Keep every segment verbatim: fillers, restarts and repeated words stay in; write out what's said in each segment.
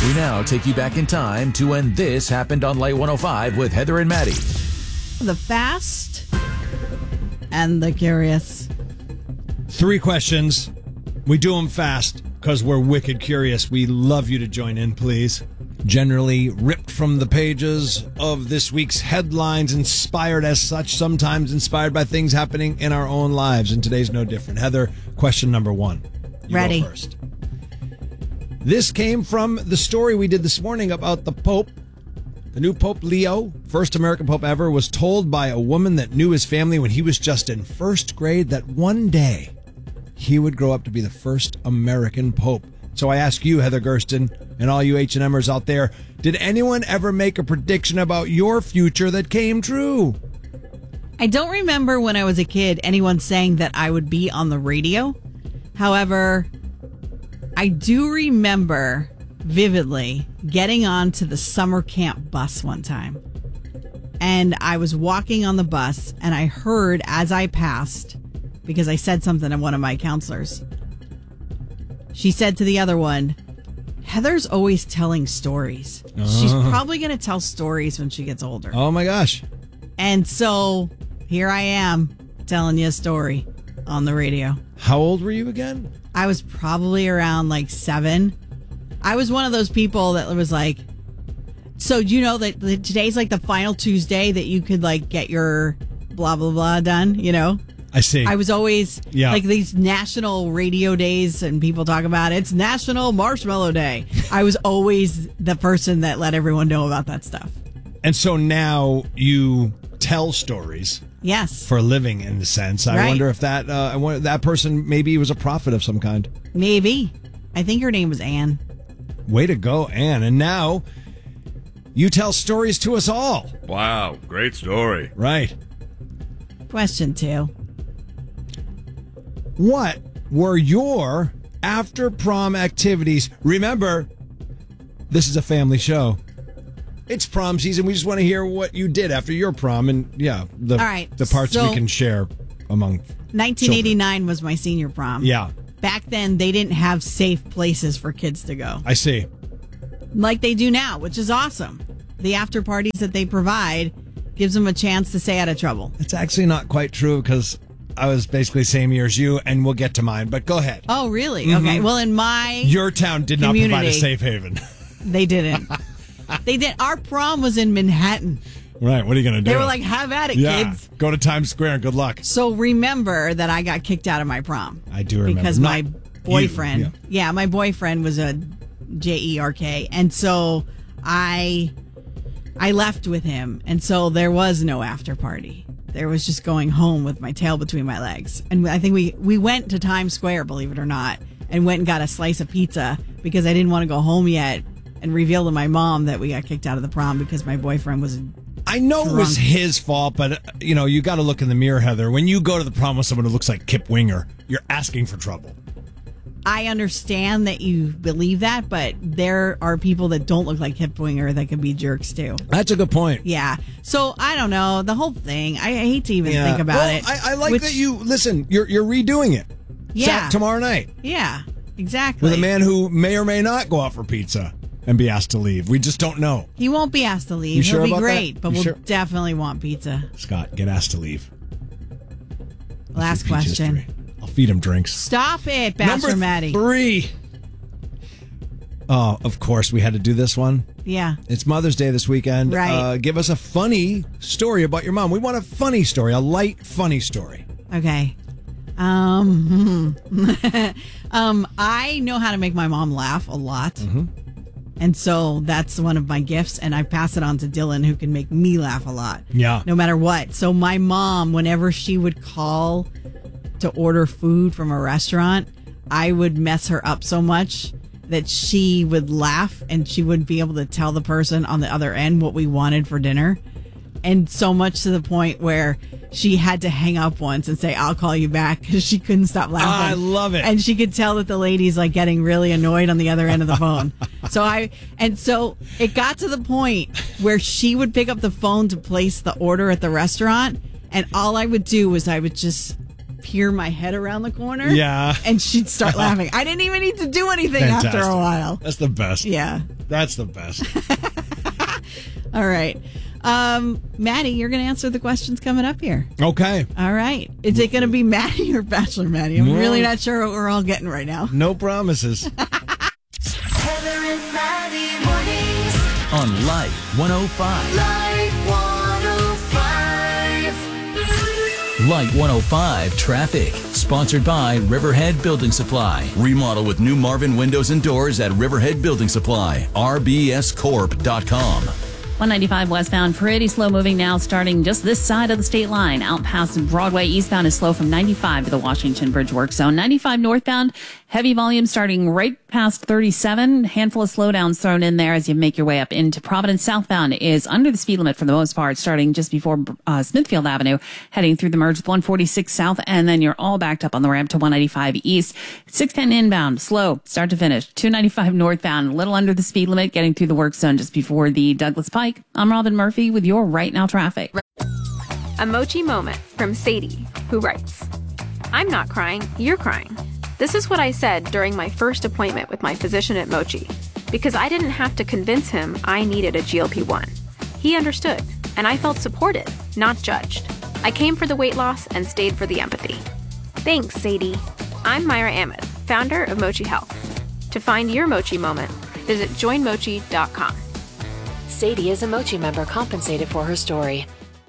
We now take you back in time to when this happened on Light one oh five with Heather and Maddie. The fast and the curious. Three questions. We do them fast because we're wicked curious. We love you to join in, please. Generally ripped from the pages of this week's headlines, inspired as such, sometimes inspired by things happening in our own lives. And today's no different. Heather, question number one. You Ready. Go first. This came from the story we did this morning about the Pope. The new Pope Leo, first American Pope ever, was told by a woman that knew his family when he was just in first grade that one day he would grow up to be the first American Pope. So I ask you, Heather Gersten, and all you H and Mers out there, did anyone ever make a prediction about your future that came true? I don't remember when I was a kid anyone saying that I would be on the radio. However, I do remember vividly getting onto the summer camp bus one time. And I was walking on the bus and I heard as I passed, because I said something to one of my counselors, she said to the other one, Heather's always telling stories. Oh. She's probably going to tell stories when she gets older. Oh my gosh. And so here I am telling you a story on the radio. How old were you again? I was probably around like seven. I was one of those people that was like, so you know that today's like the final Tuesday that you could like get your blah, blah, blah done, you know? I see. I was always yeah. like these national radio days and people talk about it. It's National Marshmallow Day. I was always the person that let everyone know about that stuff. And so now you tell stories. Yes. For a living, in a sense. I right. wonder if that uh, I wonder, that person maybe was a prophet of some kind. Maybe. I think her name was Anne. Way to go, Anne. And now you tell stories to us all. Wow, great story. Right. Question two. What were your after prom activities? Remember, this is a family show. It's prom season. We just want to hear what you did after your prom, and yeah, the all right, the parts so we can share among nineteen eighty-nine children. Was my senior prom. Yeah. Back then, they didn't have safe places for kids to go. I see. Like they do now, which is awesome. The after parties that they provide gives them a chance to stay out of trouble. It's actually not quite true because I was basically same year as you, and we'll get to mine, but go ahead. Oh, really? Mm-hmm. Okay. Well, in my Your town did not provide a safe haven. They didn't. They did. Our prom was in Manhattan. Right. What are you going to do? They were like, have at it, yeah. kids. Go to Times Square and good luck. So remember that I got kicked out of my prom. I do remember. Because Not my boyfriend, you, yeah. yeah, my boyfriend was a J E R K. And so I, I left with him. And so there was no after party. There was just going home with my tail between my legs. And I think we, we went to Times Square, believe it or not, and went and got a slice of pizza because I didn't want to go home yet and reveal to my mom that we got kicked out of the prom because my boyfriend was I know drunk. It was his fault, but, uh, you know, you got to look in the mirror, Heather. When you go to the prom with someone who looks like Kip Winger, you're asking for trouble. I understand that you believe that, but there are people that don't look like Kip Winger that could be jerks too. That's a good point. Yeah. So I don't know the whole thing. I, I hate to even yeah. think about well, it. I, I like which, that you listen. You're you're redoing it. Yeah. Sat tomorrow night. Yeah. Exactly. With a man who may or may not go out for pizza and be asked to leave. We just don't know. He won't be asked to leave. You He'll sure be about great, that? but You we'll sure? definitely want pizza. Scott, get asked to leave. Last question. History. I'll feed him drinks. Stop it, Bachelor Number Maddie. Three. Oh, of course, we had to do this one. Yeah. It's Mother's Day this weekend. Right. Uh, give us a funny story about your mom. We want a funny story, a light, funny story. Okay. Um, um, I know how to make my mom laugh a lot. Mm-hmm. And so that's one of my gifts. And I pass it on to Dylan, who can make me laugh a lot. Yeah. No matter what. So my mom, whenever she would call to order food from a restaurant, I would mess her up so much that she would laugh and she wouldn't be able to tell the person on the other end what we wanted for dinner. And so much to the point where she had to hang up once and say, I'll call you back, because she couldn't stop laughing. I love it. And she could tell that the lady's like getting really annoyed on the other end of the phone. So I, and so it got to the point where she would pick up the phone to place the order at the restaurant. And all I would do was I would just peer my head around the corner. Yeah. And she'd start laughing. I didn't even need to do anything Fantastic. after a while. That's the best. Yeah. That's the best. All right. Um, Maddie, you're going to answer the questions coming up here. Okay. All right. Is it going to be Maddie or Bachelor Maddie? I'm really not sure what we're all getting right now. No promises. Heather and Maddie mornings. On Light one oh five. Light one oh five. Light one oh five Traffic. Sponsored by Riverhead Building Supply. Remodel with new Marvin windows and doors at Riverhead Building Supply. R B S corp dot com. one ninety-five westbound, pretty slow moving now, starting just this side of the state line. Out past Broadway, eastbound is slow from ninety-five to the Washington Bridge work zone. ninety-five northbound, heavy volume starting right past thirty-seven. Handful of slowdowns thrown in there as you make your way up into Providence. Southbound is under the speed limit for the most part, starting just before uh, Smithfield Avenue, heading through the merge with one forty-six south, and then you're all backed up on the ramp to one ninety-five east. six ten inbound, slow, start to finish. two ninety-five northbound, a little under the speed limit, getting through the work zone just before the Douglas Pike. I'm Robin Murphy with your Right Now Traffic. A Mochi moment from Sadie, who writes, I'm not crying, you're crying. This is what I said during my first appointment with my physician at Mochi, because I didn't have to convince him I needed a G L P one. He understood, and I felt supported, not judged. I came for the weight loss and stayed for the empathy. Thanks, Sadie. I'm Myra Ahmed, founder of Mochi Health. To find your Mochi moment, visit join mochi dot com. Sadie is a Mochi member compensated for her story.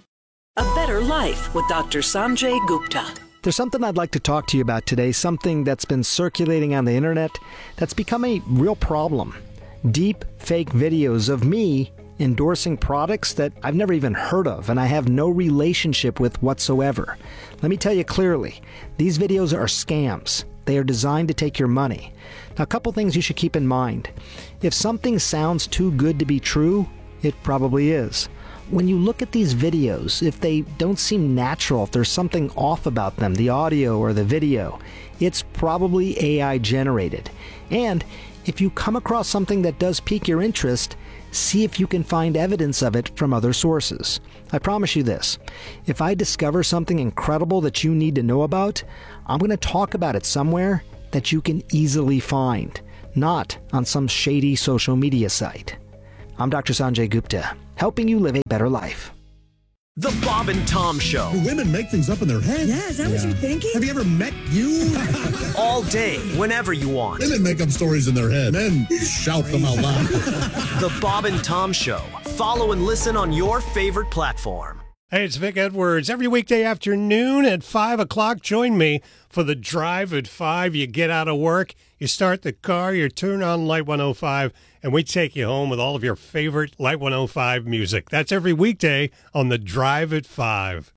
A Better Life with Doctor Sanjay Gupta. There's something I'd like to talk to you about today, something that's been circulating on the internet that's become a real problem. Deep fake videos of me endorsing products that I've never even heard of and I have no relationship with whatsoever. Let me tell you clearly, these videos are scams. They are designed to take your money. Now, a couple things you should keep in mind. If something sounds too good to be true, it probably is. When you look at these videos, if they don't seem natural, if there's something off about them, the audio or the video, it's probably A I generated. And if you come across something that does pique your interest, see if you can find evidence of it from other sources. I promise you this, if I discover something incredible that you need to know about, I'm going to talk about it somewhere that you can easily find, not on some shady social media site. I'm Doctor Sanjay Gupta, helping you live a better life. The Bob and Tom Show. Do women make things up in their head? Yeah, is that yeah. what you're thinking? Have you ever met you? All day, whenever you want. Women make up stories in their head. Men shout them out loud. The Bob and Tom Show. Follow and listen on your favorite platform. Hey, it's Vic Edwards. Every weekday afternoon at five o'clock, join me for the Drive at five. You get out of work, you start the car, you turn on Light one oh five, and we take you home with all of your favorite Light one oh five music. That's every weekday on the Drive at five.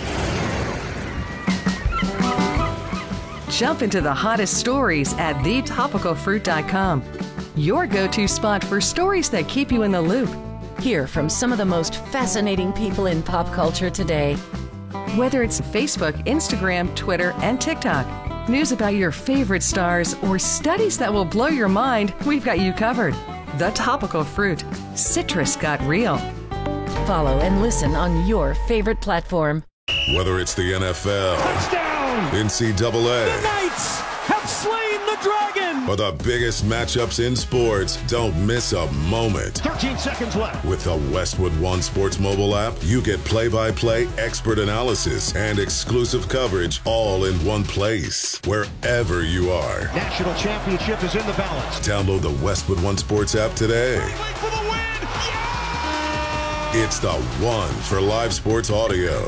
Jump into the hottest stories at the topical fruit dot com. Your go-to spot for stories that keep you in the loop. Hear from some of the most fascinating people in pop culture today. Whether it's Facebook, Instagram, Twitter, and TikTok, news about your favorite stars, or studies that will blow your mind, we've got you covered. The Topical Fruit. Citrus got real. Follow and listen on your favorite platform. Whether it's the N F L, touchdown, N C double A, the Knights have slain the dragon, or the biggest matchups in sports, don't miss a moment. thirteen seconds left. With the Westwood One Sports mobile app, you get play-by-play, expert analysis, and exclusive coverage all in one place, wherever you are. National championship is in the balance. Download the Westwood One Sports app today. For the win. Yeah! It's the one for live sports audio.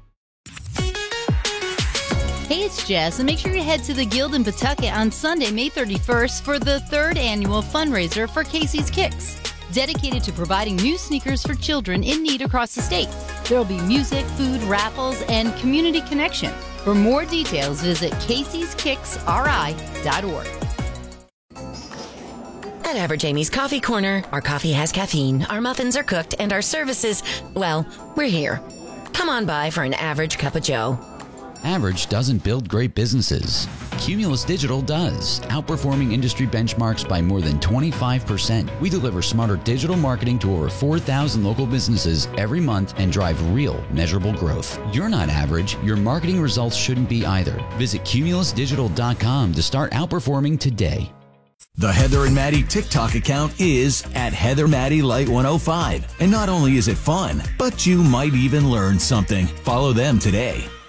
Hey, it's Jess, and make sure you head to the Guild in Pawtucket on Sunday, May thirty-first for the third annual fundraiser for Casey's Kicks, dedicated to providing new sneakers for children in need across the state. There will be music, food, raffles, and community connection. For more details, visit caseys kicks r i dot org. At Average Amy's Coffee Corner, our coffee has caffeine, our muffins are cooked, and our services, well, we're here. Come on by for an average cup of joe. Average doesn't build great businesses. Cumulus Digital does, outperforming industry benchmarks by more than twenty-five percent. We deliver smarter digital marketing to over four thousand local businesses every month and drive real, measurable growth. You're not average. Your marketing results shouldn't be either. Visit cumulus digital dot com to start outperforming today. The Heather and Maddie TikTok account is at Heather Maddie Light one oh five. And not only is it fun, but you might even learn something. Follow them today.